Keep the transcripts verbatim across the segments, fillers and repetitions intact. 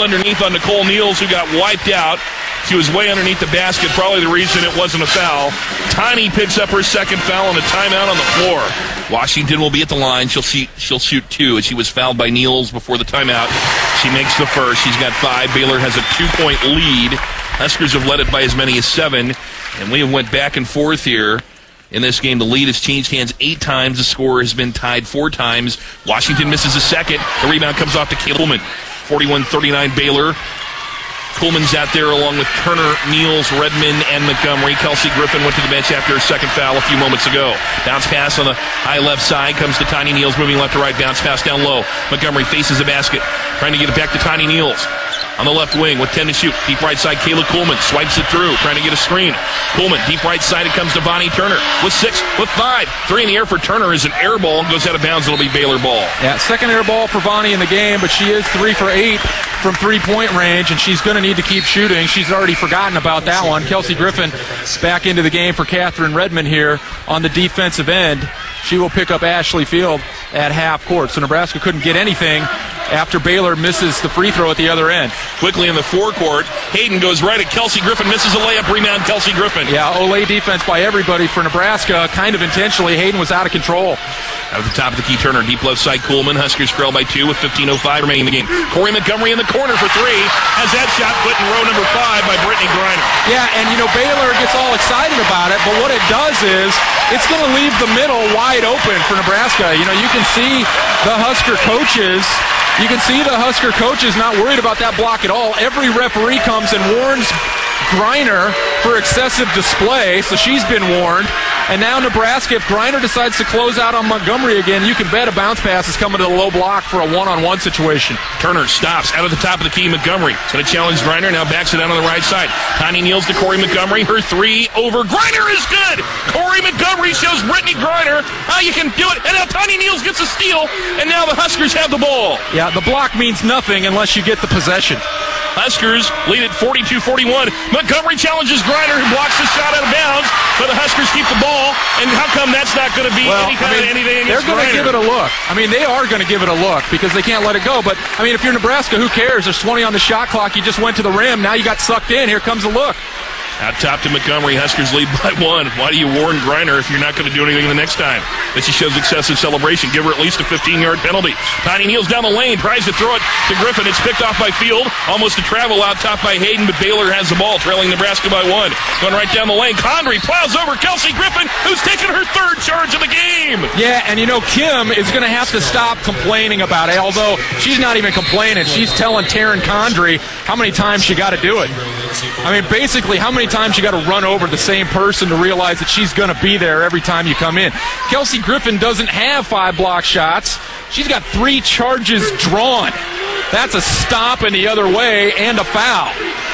underneath on Nicole Niels, who got wiped out. She was way underneath the basket, probably the reason it wasn't a foul. Tiny picks up her second foul and a timeout on the floor. Washington will be at the line. She'll shoot, she'll shoot two, as she was fouled by Niels before the timeout. She makes the first. She's got five. Baylor has a two-point lead. Huskers have led it by as many as seven, and we have went back and forth here. In this game, the lead has changed hands eight times. The score has been tied four times. Washington misses a second. The rebound comes off to Coleman. forty-one thirty-nine Baylor. Coleman's out there along with Turner, Niels, Redmond, and Montgomery. Kelsey Griffin went to the bench after her second foul a few moments ago. Bounce pass on the high left side comes to Tiny Niels, moving left to right. Bounce pass down low. Montgomery faces the basket, trying to get it back to Tiny Niels. On the left wing with ten to shoot. Deep right side, Kayla Coleman swipes it through, trying to get a screen. Coleman, deep right side, it comes to Bonnie Turner with six, with five. Three in the air for Turner is an air ball and goes out of bounds. It'll be Baylor ball. Yeah, second air ball for Bonnie in the game, but she is three for eight from three-point range, and she's going to need to keep shooting. She's already forgotten about that one. Kelsey Griffin back into the game for Catherine Redmond here on the defensive end. She will pick up Ashley Field at half court. So Nebraska couldn't get anything after Baylor misses the free throw at the other end. Quickly in the forecourt, Hayden goes right at Kelsey Griffin, misses a layup, rebound Kelsey Griffin. Yeah, Olay defense by everybody for Nebraska, kind of intentionally. Hayden was out of control. Out of the top of the key, Turner, deep left side, Coleman. Huskers trail by two with fifteen oh five remaining in the game. Corey Montgomery in the corner for three. Has that shot put in row number five by Brittany Griner. Yeah, and you know, Baylor gets all excited about it, but what it does is it's going to leave the middle wide open for Nebraska. You know, you can see the Husker coaches You can see the Husker coaches not worried about that block at all. Every referee comes and warns Griner for excessive display, so she's been warned. And now Nebraska, if Griner decides to close out on Montgomery again, you can bet a bounce pass is coming to the low block for a one-on-one situation. Turner stops out of the top of the key. Montgomery going to challenge Griner, now backs it out on the right side. Tiny Niels to Corey Montgomery. Her three over. Griner is good! Corey Montgomery shows Brittany Griner how you can do it. And now Tiny Niels gets a steal, and now the Huskers have the ball. Yeah, the block means nothing unless you get the possession. Huskers lead at forty-two forty-one. Montgomery challenges Griner, who blocks the shot out of bounds, but the Huskers keep the ball. And how come that's not going to be well, any kind I mean, of anything they're going to give it a look. I mean, they are going to give it a look because they can't let it go. But, I mean, if you're Nebraska, who cares? There's twenty on the shot clock. You just went to the rim. Now you got sucked in. Here comes a look. Out top to Montgomery. Huskers lead by one. Why do you warn Griner if you're not going to do anything the next time? But she shows excessive celebration. Give her at least a fifteen-yard penalty. Tiny Niels down the lane, tries to throw it to Griffin. It's picked off by Field. Almost a travel out top by Hayden, but Baylor has the ball, trailing Nebraska by one. Going right down the lane. Condrey plows over Kelsey Griffin, who's taken her third charge of the game. Yeah, and you know, Kim is going to have to stop complaining about it, although she's not even complaining. She's telling Taryn Condrey how many times she got to do it. I mean, basically, how many times you got to run over the same person to realize that she's going to be there every time you come in. Kelsey Griffin doesn't have five block shots. She's got three charges drawn. That's a stop in the other way and a foul.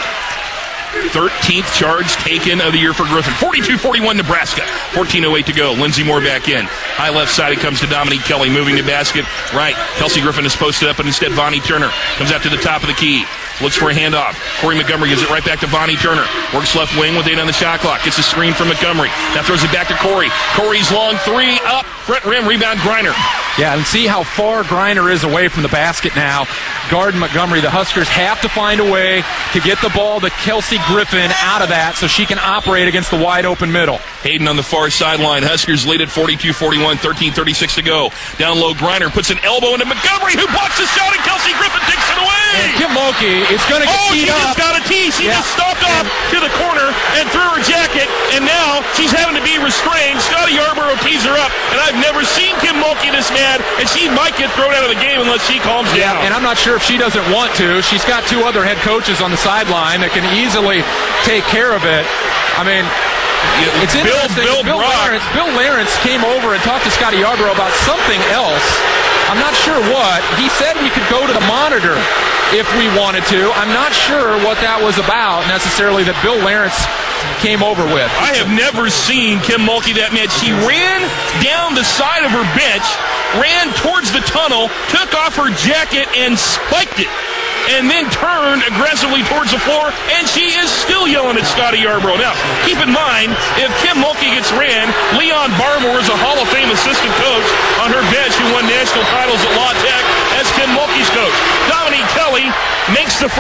thirteenth charge taken of the year for Griffin. forty-two forty-one Nebraska. fourteen oh eight to go. Lindsey Moore back in. High left side, it comes to Dominique Kelly, moving to basket. Right. Kelsey Griffin is posted up, and instead Bonnie Turner comes out to the top of the key. Looks for a handoff. Corey Montgomery gives it right back to Bonnie Turner. Works left wing with eight on the shot clock. Gets a screen from Montgomery. Now throws it back to Corey. Corey's long three up. Front rim. Rebound Griner. Yeah, and see how far Griner is away from the basket now. Guard Montgomery. The Huskers have to find a way to get the ball to Kelsey Griffin out of that so she can operate against the wide open middle. Hayden on the far sideline. Huskers lead at forty-two forty-one. thirteen thirty-six to go. Down low, Griner puts an elbow into Montgomery, who blocks the shot, and Kelsey Griffin takes it away. And Kim Mulkey is going to get oh, teed she up. just got a tee. She yeah. just stopped off to the corner and threw her jacket, and now she's having to be restrained. Scotty Yarborough tees her up, and I've never seen Kim Mulkey this mad, and she might get thrown out of the game unless she calms yeah, down. And I'm not sure if she doesn't want to. She's got two other head coaches on the sideline that can easily take care of it. I mean, yeah, it's Bill, interesting. Bill, Bill Lawrence, Bill Lawrence came over and talked to Scotty Yarborough about something else. I'm not sure what. He said we could go to the monitor if we wanted to. I'm not sure what that was about necessarily that Bill Lawrence came over with. I have never seen Kim Mulkey that mad. She ran down the side of her bench, ran towards the tunnel, took off her jacket and spiked it, and then turned aggressively towards the floor, and she is still yelling at Scotty Yarborough. Now, keep in mind, if Kim Mulkey gets ran, Leon Barmore is a Hall of Fame assistant coach on her bench who won national titles at La Tech as Kim Mulkey's coach. Dominique Kelly makes the